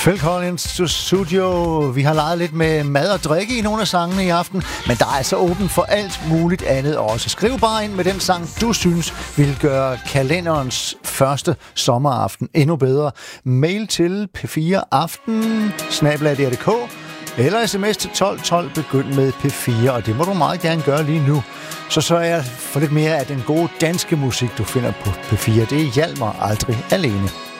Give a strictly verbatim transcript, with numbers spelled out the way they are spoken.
Phil Collins to Studio. Vi har leget lidt med mad og drikke i nogle af sangene i aften, men der er altså åben for alt muligt andet også. Skriv bare ind med den sang, du synes vil gøre kalenderens første sommeraften endnu bedre. Mail til p fire aften snabel-a d r punktum d k eller sms til tolv tolv, begynd med P fire, og det må du meget gerne gøre lige nu. Så sørger jeg for lidt mere af den gode danske musik, du finder på P fire. Det er Hjalmar aldrig alene.